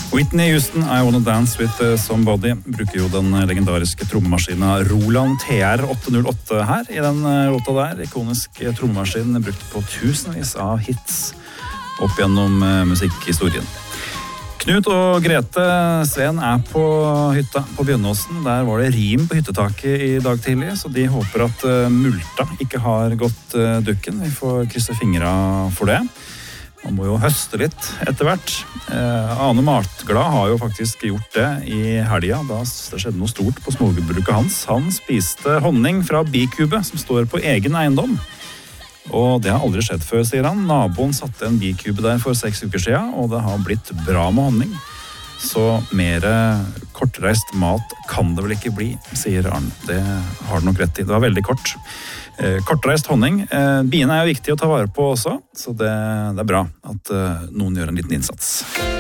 Whitney Houston, I Wanna Dance With Somebody, bruker jo den legendariske trommemaskinen Roland TR-808 her. I den låta der, ikonisk trommemaskin brukt på tusenvis av hits opp gjennom musikkhistorien. Knut og Grete Sveen på hytta på Bjønnåsen. Der var det rim på hyttetaket i dag tidlig, så de håper at multa ikke har gått dukken. Vi får krysse fingra for det. Man må jo høste litt etter hvert. Ane Matglad har jo faktisk gjort det i helga, da det skjedde noe stort på småbruket hans. Han spiste honning fra bikube som står på egen eiendom. Og det har aldri skjedd før, sier han. Naboen satte en bikube der for 6 uker siden, og det har blitt bra med honning. Så mer kortreist mat kan det vel ikke bli, sier Arne. Det har det nok rett i. Det var veldig kort. Kortreist honning. Biene jo viktig å ta vare på også, så det er bra at noen gjør en liten innsats.